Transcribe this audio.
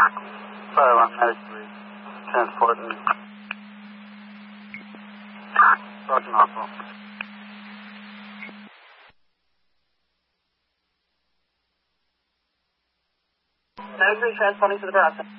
Sorry, I'm medically transporting. Sergeant Oswald. Medically transporting to the Bronson.